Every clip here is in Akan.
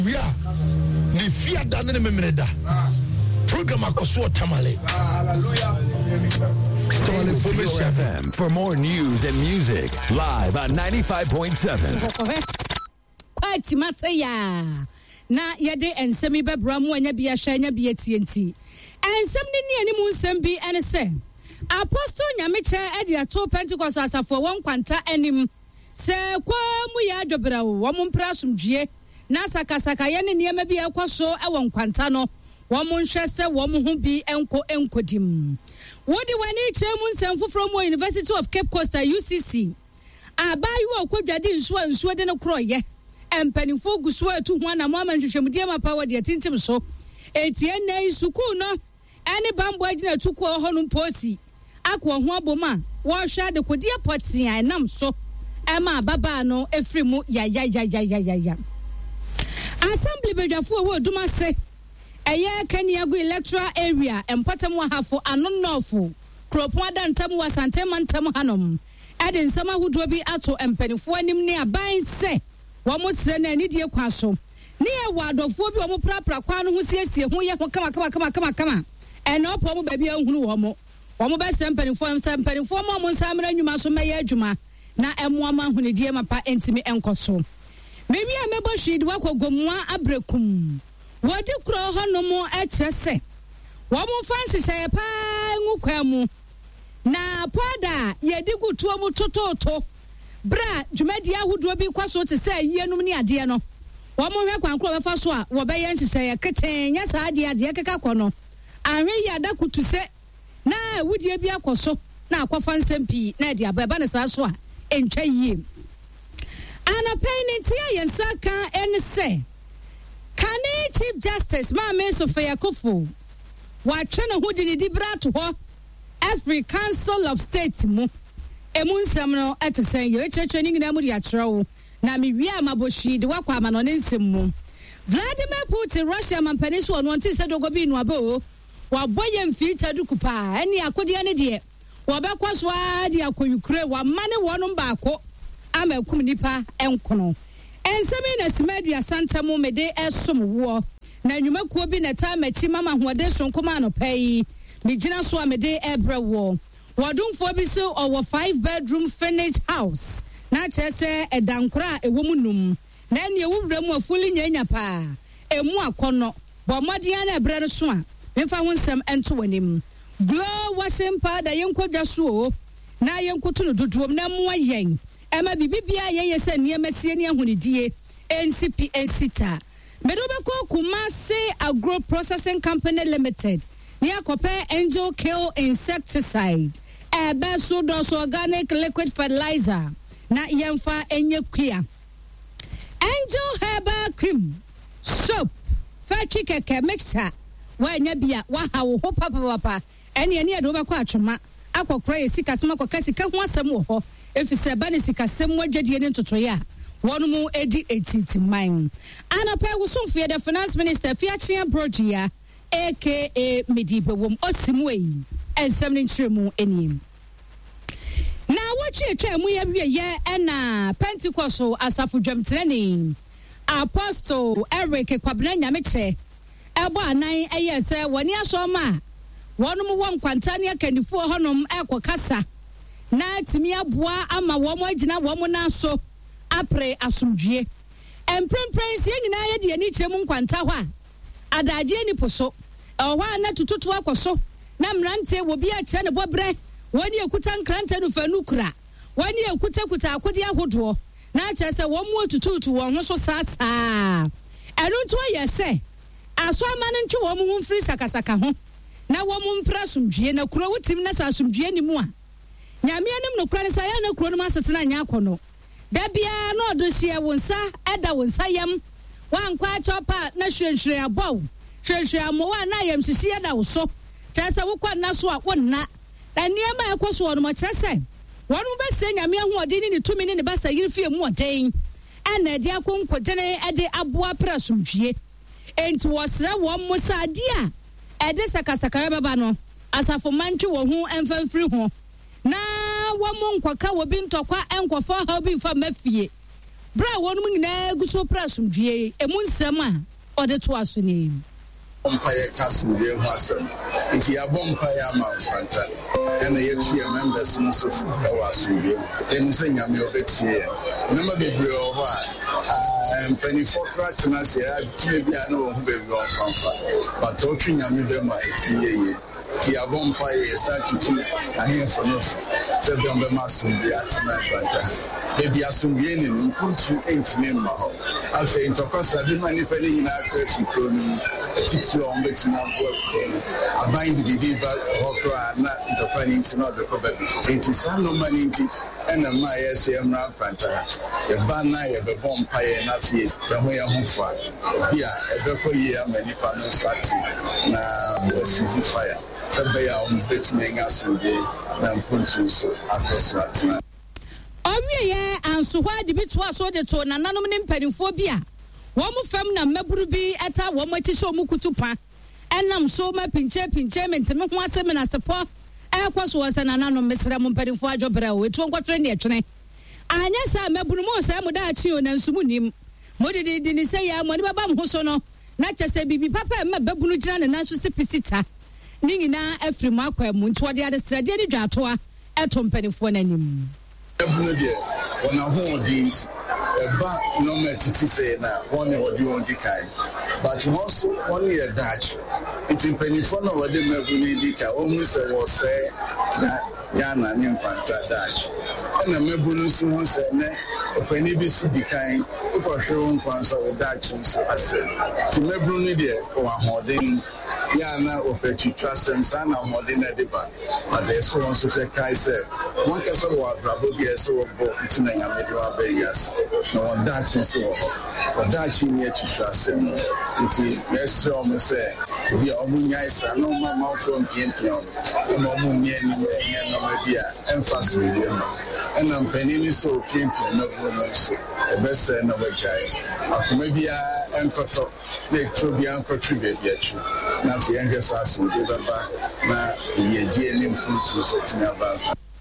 We are the fear than the memoranda. Program Akoso Tamale. Hallelujah. FM for more news and music live on 95.7. Quite Masaya. Na yede ensemi bebramu anya bia hanya bia tienti. Ensem ni ani mu nsem bi ene se. Apostle Nyameche edi ato Pentecost asafo won kwanta anim. Se kwa mu ya adobra wo mo mpra asomdue. Na sakasaka ye ne niema bi ekoso e won kwanta no. Wo mo nhwe se wo mo ho bi enkodim. Wodi wani chemu nsem from University of Cape Coast UCC. Abayu akwadwade nsuo de ne kroye. Empanifo guso atu ho na mama nhwehwemudie mapa wo de tintim so. Etie na isuku no. Ene bambo agina tuku ho no posi. Akwo ho aboma. Wo hwa de kodie potian nam so. Ema baba no efri mu ya. Assembly bedwafo wo duma se. Eye Kaniago electoral area empatam wa hafo anonofo. Kropon adantam wa santemantam hanom. Ede nsama hudo bi ato empanifo anim ne aban se. Wamo sire na ani die kwaso. Ne e wadofo bi omo prapra kwa no ho siesie ho ye ho kama. Eno po mo ba bia hunu womo. Womo ba sempanifo mo nsamra nnwuma so meye adwuma na emoama hunedie mapa entimi enkoso. Mebi a mebo hwidi wakogomwa abrekum. Wodi kro hono mo ekyese. Womo fansese pa ngukwamu. Na poda yedi gutuo mu tototo. Bra dwumadi ahudo bi kwaso te se yienum ne ade no. Womo hwe kwankro befa so a wo be ye nhyehyɛ keten nya saa ade keka kɔ no. Ahwe yi ada kutu se na wudie bi akoso na akwafa nsɛm pii na ade aba ne saa so a entwa yie. Ana peniti ayensa kan en se Kane Chief Justice Mame Sofia Kufu wa twene ho di di bra to ho African Council of State mu emunsam no etesen ye chechwe ni ngina mu di akyerɛwo na mewie amaboshi de wakwa amano ne nsem mu. Vladimir Putin Russia mampani so no nti se dogo bi no abo wa boye mfita duku pa eni akode ne de wa bekwa so ade akoyukure wa mane wono baako amakum nipa enkono ensemi na simadua santamu mede esom wo na nwumakuo bi na ta machi mama hoode sonkoma no pai migina so amede ebrewo wadumfo bi so owo 5-bedroom finished house na chese edankora ewomu num na ene ewuwura mu afuli nyanya pa emu akono bo modia na ebre no so a mfa ho nsem ento wanim glow washing powder yenkodwa so na yenkoto no dodoom na mo ayen ema bibibia ye se niemasie ne ahunidie NCP Ensita medobeko Kumasi Agro Processing Company Limited ni akope Angel Kill Insecticide beso dos organic liquid fertilizer na yemfa enye kwia Angel Herbal Cream soap fachi keke mixture wa nya bia wa hawo ho papa ene edobeko atwoma akokora yesika sema kokasika ho asem wo ho efise ba ne sikasem wadwadie ne ntotoye a wonu mu edi etintiman anapa wusumfo ye the finance minister Fiachia Brojia aka Medibewom osimwei ensem ne nkyeremu enim na wochi etwa mu ye wiye na Pentecost asafo dwamtreni Apostle Eric Kwabena Nyameche ebo anan eye se woni asoma wonu mu won kwanta ne akanifo honom ekokasa na timi aboa ama wo mo agina wo mo na so apre asomdue emprempren sie nyina ye de ani kyeremu nkwanta ho a adaje ni poso ho ana tututu akoso na mrante wo bi a kyere ne bobre woni ekuta nkrante no fanu kura woni ekuta akodi ahodo na kyere se wo mo tututu wo ho so sasa enu to ye se aso ama ne ntwe wo mo ho mfiri sakasaka ho na wo mo mpra asomdue na kuro wutim na sa asomdue ni mu a nyame anem no kura ne sa ya na kuro no masetena nya akono da bia no do hie wonsa eda wonsa yam wankwa chopa na hwenhwe abɔ hwenhwe amowa na yam hihie da wo so kyerese wo kwa na so a wonna da niema ekoso no mo kyerese wonu be se nyame hu odi ni tumi ni basa yiri fie mu oden ana de akonkodene ede aboa prasomdue enti wosra wo mo sade a ede sakasaka baba no asafo mantwe wo hu emfamfiri ho na womo nkwaka wo bi ntokwa enkofo ha bi mfa mafie bra wonum nyina guso prasumdue emu nsem a ode to aso ne Umpire Castle, dear Master. If you are Bumpire Mount and the year members most of our studio, then sing a meal bit here. Number be real and penny for cracks and I say, maybe I know who be wrong from, but talking a middle might be a Bumpire is actually a here for nothing. Tell them the master will be at tonight. Maybe as soon as you put you ain't name. I say, in Tokosa, the money penny in our country, teach you on which not work. I bind the baby back or not interpreting to not the problem. It is no money and a my SM Rampanta. The banner of a Bumpire and Nafi, the way I'm for. Here, as a year, many panels at now, the season fire. Somebody on betting us will be then put to across Latina. Owie anso hwa de bitwa so de to nananom ne mpanimfo bi a wo mo fam na maburu bi eta wo mo akyi so mo kutupa enam so ma pinche menteme ho asem na sepo ekwaso wasa nananom mesra mo mpanimfo adwobra o etu nkwotre ne etwene anya sa maburu mo sa mo da achi o na nsumu nim mo de ni se ya mo ne baba mo so no na kyese bibi papa ma babunu gina ne nanso se pisita ni nyina afiri mo akwa mu nti wode ade srade ni dwatoa eto mpanimfo nanim When I hold it, a back no matter to say now, one or the only kind. But also, only a Dutch. It's in Pennyphone or the Mabunidica, almost was say that Ghana and Infanta Dutch. And a Mabunus won't say, a penny be the kind, who are showing points of the Dutch and so I said. To Mabunidia or holding. Yana opeti trust them sana modena deba but there's one so kai say one kasa wa brabo bi so bo ntina nya me wa Vegas no one that so but that you need to trust them it let's show me say we are omunya isa no mama from pimpio no omunya ni no me bia emphasis we and I'm penny so pimpio no no so the best no we jai after bia enkoto le trobia contribute yet na the youngest as we give back na ye ni mputu so tinaba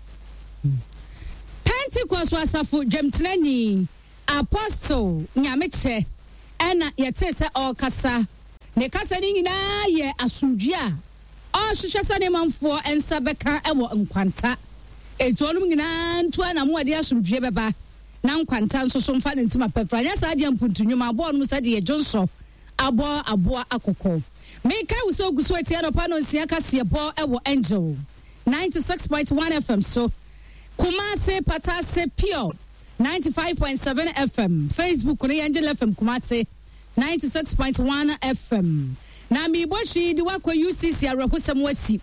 Pentecost wasafu Jemtnani Apostle Nyameche ena yete se okasa ne kasa ni nyina ye asudua o hwehwe sa ne manfo ensa beka ewo nkwanta etuonum nyina ntua na mo ade asudua beba na nkwanta nso so mfa ne ntima pefranya sa ade ampuntunwuma abo no sa de ye jonso abo akoko Meka uso guso etiano pano nsia kase bo ewo Angel 96.1 FM so Kumase Patase Pure 95.7 FM Facebook ne Angel FM Kumase 96.1 FM na mi boshi di wakwa UCC arahusam wasi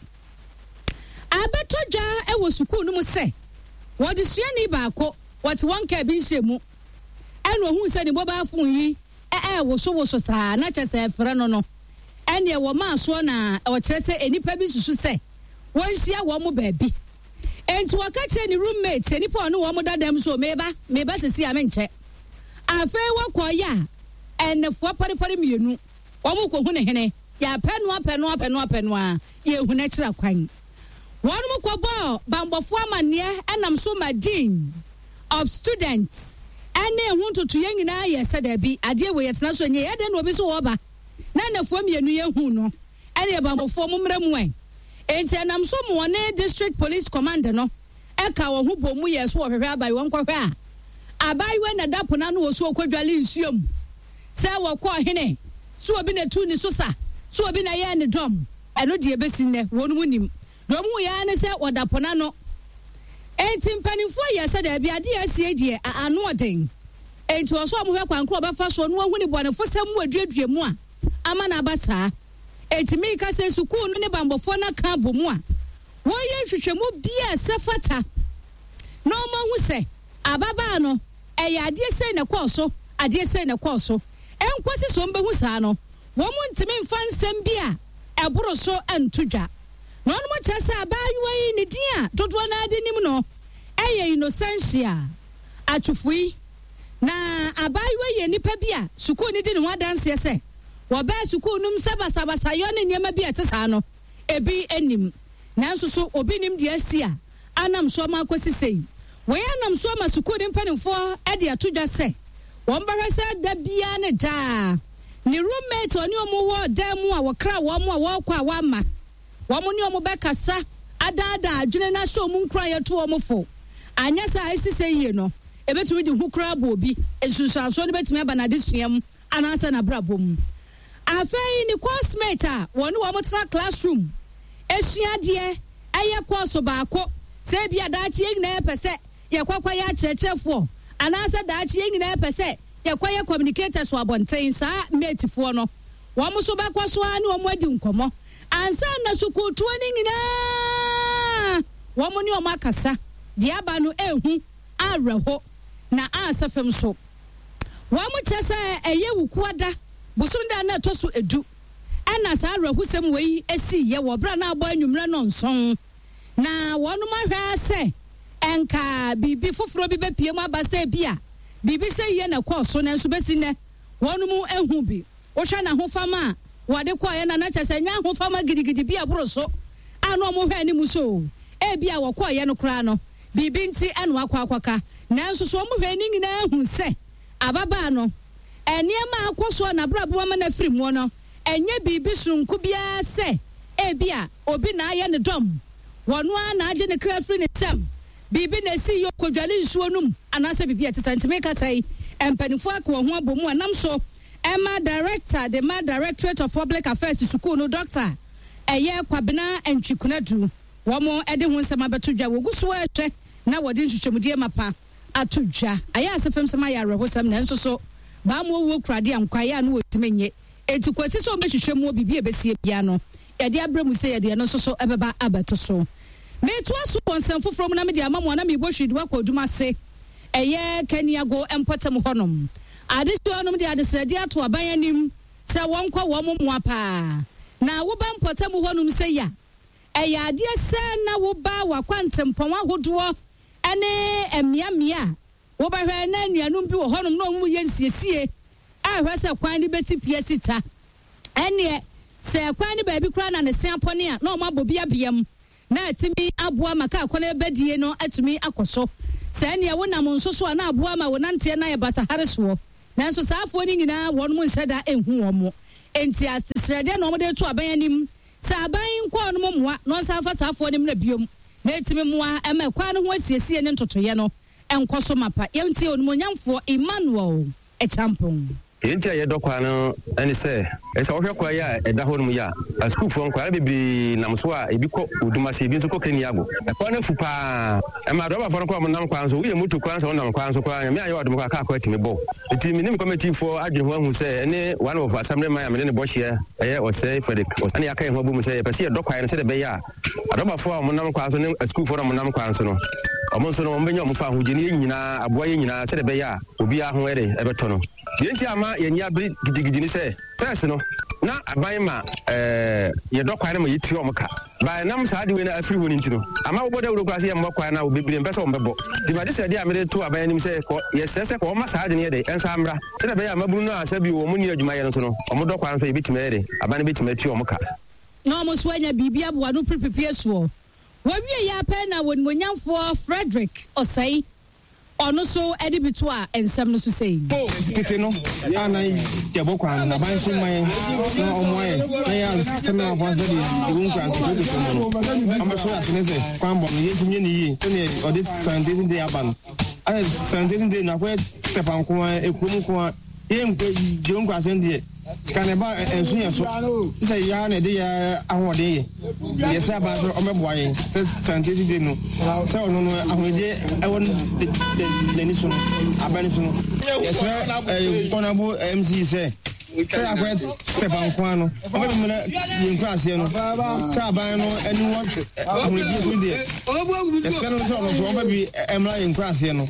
abetoja ewo sukuu no mu se wodi suani baako what one ka bi nhemu eno hu se ni boba afun yi wo so saa na chese efre no ene wo ma so na o kyerese enipa bi susu se won hia wo mo baabi enti wakache ni roommate enipa ono wo mo dadam so meba sesi amenche afa wakoya enefo parepare mienu wo mo ko hu ne hene ya penu a ye hu na kira kwan won mo ko bo bambofo amane enam so ma dean of students ene hu ntutu ye nyina ye sada bi ade we yetena so nye ade no obi so wo ba na nefo mienu ye hu no ene bambofo mo mra mu en enti enam so mo ne district police commander no eka wo hu bomu ye so wo hwehwe abai won kwhwe a abai we na dapona no wo so kwadwale nsuom se wo ko hene so obi na tu ni so sa so obi na ye ne dom eno de ebesi ne wonu mu nim dom ya ne se odapona no enti mpanifo ye se da bia de asie de anu oden enti wo so mo hwe kwankro obafa so no hu ni bonefo sem mu aduadua mu a ama na abasa enti mi ka se sukuu no ne bambofo na ka bomu a wo ye hwehwemu bia se fata no mo hu se ababa no ade se ne kwoso enkwasi so mbehu saa no wo mu ntimi mfa nsem bia eboro so antudwa no no mo kyese abayiwa yi ne dia dodo na ade nim no Innocentia atufui na abayiwa ye nipa bia sukuu ni di ne wadanse se wo ba sukuu num sabasa yo ne niam bia tesa no ebi enim nanso so obi nim de asia anam so ma kwasisei we anam so ma sukuu de mpanimfo e de atudwa se wɔn bɛhwɛ sɛ da bia ne daa ne roommate ɔne ɔmo wɔ dan mu a wɔkra wɔn a wɔkɔ a wɔama wɔn ne ɔmo bɛkasa adaada adwene na hyɛ ɔmo nkura yɛ to ɔmo fo anya sɛ esi sɛ yie no ebetumi di ho kura bɔ obi nsunsuanso no betumi aba na de suam anaasɛ na brabɔ mu afei ne coursemate a wɔn ne wɔn tena classroom esua deɛ ɛyɛ course baako sɛ bi adaakye yɛ nyinaa pɛ sɛ yɛkɔkɔ yɛ akyerɛkyerɛfoɔ anaasɛ daakye yɛ nyinaa pɛ sɛ yɛkɔyɛ communicators wɔ abɔnten saa matefoɔ no wɔn so bɛkɔ so a ne wɔn adi nkɔmmɔ ansa na sukuutuo ne nyinaa wɔn ne wɔn akasa deɛ aba no ehu awerɛhɔ na ansa fam so wɔn kyɛ sɛ ɛyɛ wukuada bosom da na ɛtɔ so edu ɛna saa awerɛhosɛm wei esi yɛ wɔ bra na abɔ anwummerɛ no nson na wɔn ahwɛ sɛ enka bibi foforo bi bepie mu aba sɛ bia bibi sɛ yɛ na kɔ so na nso besi nɛ wɔn mu ehu bi wohwɛ na ho fama wɔde kɔ yɛ na na kyɛ sɛ nya ho fama gidigidi bi aboro so ano mo hwɛ anim so bia wɔkɔ yɛ no kra no bibi nti ɛno akɔ nanso so mo hwɛ ni nyinaa hu sɛ ababa no enema akɔ so na brabo ama na firi mu no enye bibi sunku bia sɛ bia obi na ayɛ ne dɔm wɔno a na agye ne kra firi ne tam bibi na si yo kodwale nsuo num anase bibi atesa ntime kasai empanifo akɔ ho abomu anam so Emma director the Directorate of Public Affairs sukuu no doctor eye kwabena entwikunadu wɔn ɛde ho nsɛm abeto dwa wogu so ɛhwɛ na wɔde nhwehwɛmudie mapa ato dwa ayɛ asefem sɛm ayɛ awerɛhosɛm na nso so baamo wo kurade ankwaye anu wotime nye enti kwasi so mbɛhwehwɛ mu bibi ebesie bia no yɛde abrɛmu sɛ yɛde no nso so ɛbɛba abeto so meto aso nsɛm foforɔ mu na me de ama mo na me bɔhwidi wakɔ adwuma se ɛyɛ kaniago empɔtem hɔnom adesua no de adesrade ato aban anim sɛ wɔnkɔ wɔn mu apa na wo ba mpɔtem hɔnom sɛ ya ɛyɛ adeɛ sɛ na wo ba wakwantempɔn ahodoɔ ɛne emiamia wo ba hwɛ na nuanum bi wɔ hɔnom na ɔmo yɛ nsiesie a hwɛ sɛ kwan ne besi pie sita ɛne sɛ kwan ne baabi kora na ne se apɔne a na ɔmo abɔ bi abiam na atimi aboa maka akɔne bedie no atumi akɔso sɛ ne wo nam nso so na aboa ma wo nante na yɛ basahare soɔ nanso saafo ni nyinaa wɔn mu nhyɛda ehu wɔn mo enti asesrɛde na ɔmo de to aban anim sɛ aban nkɔ no moa no nsa fa saafo nim na biom na etimi moa ɛmɛ kwa no ho asiesie ne ntotoyɛ no ɛnkɔ so mapa yɛnti onumonyamfo Emmanuel Echampong yɛnti ayɛ dɔkwa no ɛne sɛ ɛsɛ wɔhwɛ kwa yɛ a ɛda hɔ nom yɛ a sukuufoɔ nkwara bebree nam so a ebi kɔ odumase ebi nso kɔ kaniago ɛkɔ no fu paa ɛma dɔbafoɔ no kɔ ɔmo nam kwan so woyɛ moto kwan sɛ wonam kwan so kwan nyame ayɛ ɔdom kɔ aka akɔ atimi bɔ nti menim kɔmatifoɔ adwene ho ahu sɛ ɛne one of assembly man a mede ne bɔhyeɛ ɛyɛ ɔsɛe Frederick ɔne yɛaka yɛ ho abɔ mu sɛ yɛpɛ sɛ yɛdɔ kwan no sɛde ɛbɛyɛ a adɔbafoɔ a ɔmo nam kwan so ne sukuufoɔ no ɔmo nam kwan so no ɔmo nso no ɔmo bɛnya ɔmo fa ahogyeni yɛ nyinaa aboa yɛ nyinaa sɛde ɛbɛyɛ a obiara ho ɛbɛtɔ no yɛnti ama yɛni abere gidigidi ni sɛ first no na aban ma yɛdɔ kwan no ma yɛtiri ɔmo ka ba nam saa de wei no afiri hɔ no nti no ama wobɔ da wuro kora sɛ yɛmmɔ kwan no a wobɛbire mpɛ sɛ ɔmbɛbɔ nti made sɛ deɛ a mede to aban anim sɛ yɛsɛ sɛ kɔ ɔma saa de no yɛde ɛnsa mmra sɛdɛ bɛyɛ a mabunu no a sɛ bi wɔ mu ni adwumayɛ no so no ɔmo dɔ kwan sɛ yɛbɛtumi yɛde aban no bɛtumi atiri ɔmo ka na ɔmo so anya biribi aboa no pipipie soɔ wɔwie yɛ apɛ na wɔnimonyamfoɔ Frederick Osei ono so edi bitu a ensem no so sei tete no ana jebo kwa na ban so man na omoye na ya teme afan se di won kwa to de so no am so asene se kwan bo ye tumye ni yi se ne odi sanitation day aban ana sanitation day na ko tepan ko ekrum ko ye mko je nkwa se ndie skaneba ensu ye so se ya na de ya ahode ye ye se aba so omeboye se sanitation day no se ono no ahode ewon de ni so abani so ye se konabu MC se akwet Stefan Kwano obi mu na yinkwa ase no sa aban no eni wo ahode so de ye skano so no so obi emra yinkwa ase no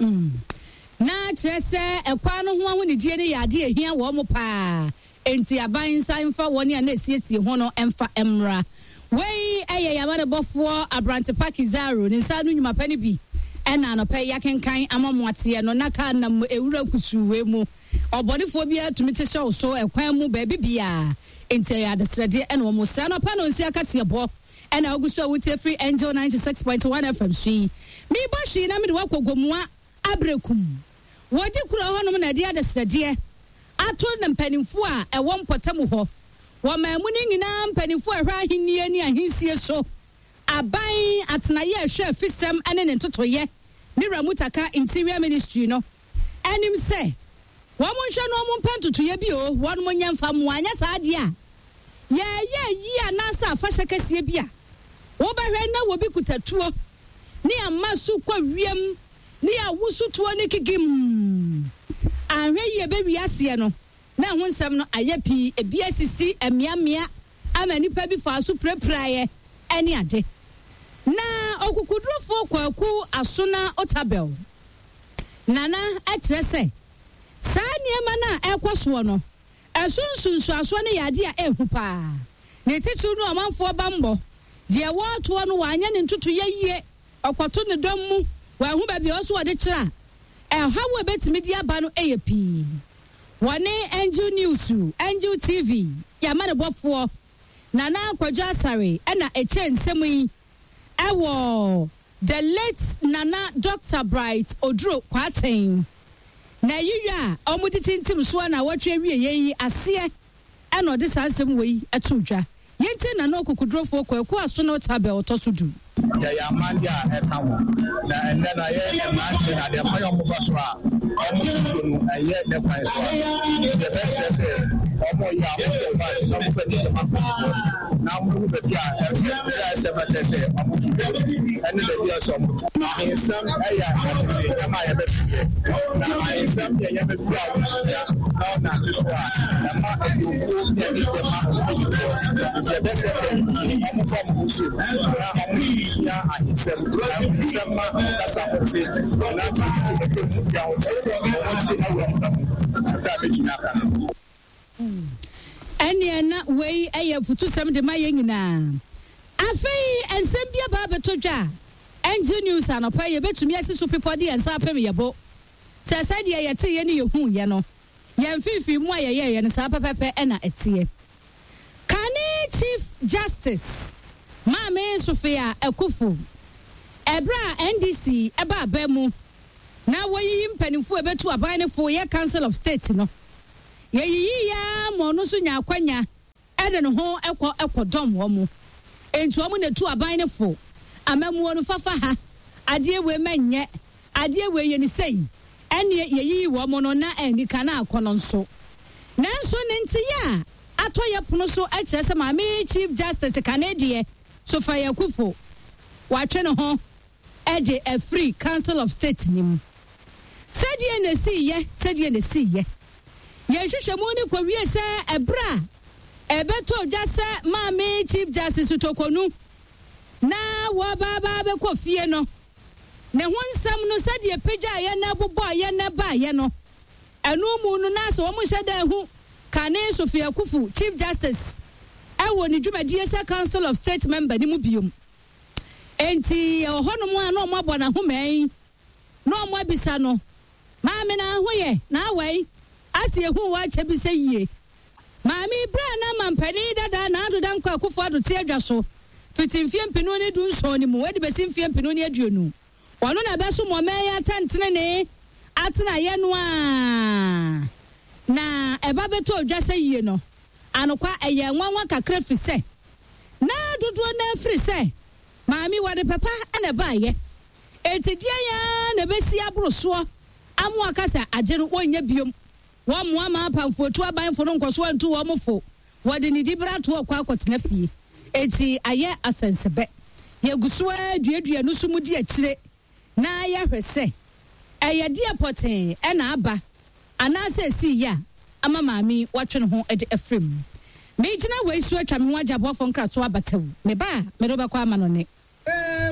na kyerɛ ekwa no ho ahonidie ne yade ehia wɔ mo paa enti aban nsan fa wɔne a na esiesie ho no emfa emra wei ɛyɛ yamane bɔfoɔ Abrante Pakizaro ne nsa no nnwuma pani bi ɛna no pɛ yakenkan amamoateɛ no naka nam ewura kusuwe mu ɔbɔnefoɔ bi atumi te hyɛ so ekwan mu baabi bia enti ya adesrede ɛna wɔn sa no pa no nsi akase bɔ ɛna ogusu awutie free Angel 96.1 FM sui mi bɔhwi na me de wakɔ gomua abrekum wodi kura honom na dia de srade ato na mpanimfo a ɛwɔ mpɔtam hɔ wɔma mu ni nyina mpanimfo a hwa ahenni ni ahensie so aban atenaye ahwɛ fisem ane ne ntotoye ne ramutaka interior ministry no anim sɛ wɔn nhwɛ no wɔn mpantotoye bi o wɔn mo nyamfa mo anya saa de a ye na sa afahyɛ kɛseɛ bi a wo bahwɛ na wo bi kutatuo ne amma so kwa wiem ne awusu tuo ne kigim ahwɛ ye be wiase no na ho nsɛm no ayɛ pii ebi asisi emiamia ama nipa bi fa so prepraye ani ade na okukudrofo kwaku asona otabel nana akyerɛ sɛ saa niema na ɛkɔsoɔ no ɛsunsunsu aso ne yade a ehu paa ne titu no amanfo bambɔ de wɔtoɔ no wanya ne ntutu yeye ɔkɔto ne dɔm mu wahu ba bi ɔso ɔde kyerɛ ɛhawo betimi di aba no ɛyɛ pii wɔne Angel News Angel TV yama ne bɔfoɔ nana akwadwo asare ɛna ɛkyɛ nsɛm yi ɛwɔ the late Nana Dr. Bright Oduro Kwaten na yiwa ɔmudi tintim so na wɔtwe wie yi aseɛ ɛna ɔde saa nsɛm wei ɛto dwa yɛnti na no kokudrofo kwaku aso no tabel to so du ya mandia eka ho na enne na ye mandia na de payo mo faso a omo tutu no aye ne kwan so the best say omo ya mo faso so mo fedi de ma na mo be bia se fete say omo tutu enne de bia so mo insam aya atete na ma ye be fie na insam ye be bia wo na to so a na ma e ko ye de ma the best say omo from so na omo ya ahisem ma kasa ose na ti e ya ose awo da betina kan ene na wei eye futusem de maye nyina afei ensem bia ba betodwa Angel News anopa ye betumi asiso people de ensa apem yebo sesa de ye te ye ne yehu ye no ye mfifi mu aye ye ne sa pepepe na etie Kane Chief Justice Mame Sofia Ekufu Ebra NDC eba abemu na woyi mpanimfo ebetu aban ne fo ye Council of State no ye yi ya mo no so nya akwanya ede ne ho ekodom wo mu entu wo mu ne tu aban ne fo amamu no fafa ha ade we menye ade we ye ni sei ene ye yi wo mo no na enika na akono nso nanso ne ntiya atoye pono so akyere se Mame Chief Justice Canadian Sofia Ekufu watwe ne ho ede a free Council of State nim sedie ne siye ye hwehwemu ni kwawie se ebra ebeto dwase Mame Chief Justice Tokonu na wo baba be kofie no ne ho nsam no sedie pagya ye na bobo ye na ba ye no enu mu no na so wo mo hyeda hu Kane Sofia Ekufu Chief Justice ewo ni dwumadie se Council of State member ni mu biom enti hono mu ana o mabɔ na ho man no mo abisa no maame na ho ye na awai asi ehu wa che bi se yie maame bra na mampani dada na ado dan kwa Akufo ado te adwa so fitimfie mpinu ne du nso ni mu wedi besi mfie mpinu ne aduonu wono na beso mo man ya tantene ne atena ye no a na eba beto adwa se yie no anokwa eye nwanwa kakra fi se na dodo na firi se maami wade papa ana baaye etidia ya na besi abroso amu akasa agere wonya biom wo mo ama pamfotu abanfo no nkoso antu wo mofo wade ni dibra to akwa akotena fie eti aye asensebe ye gusua duadua no sumu di akire na ya hwese eye dia poten na aba anase si ya ama maami watwe ne ho ede afrem me gyina we su atwa me ho agabofo nkrato abatew me ba me do ba kwa ama no ne